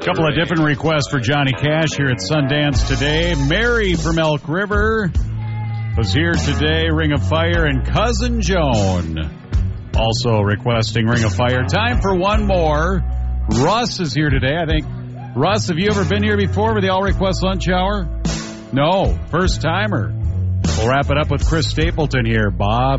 Couple of different requests for Johnny Cash here at Sundance today. Mary from Elk River was here today. Ring of Fire and Cousin Joan also requesting Ring of Fire. Time for one more. Russ is here today, I think. Russ, have you ever been here before with the All Request Lunch Hour? No, first timer. We'll wrap it up with Chris Stapleton here. Bob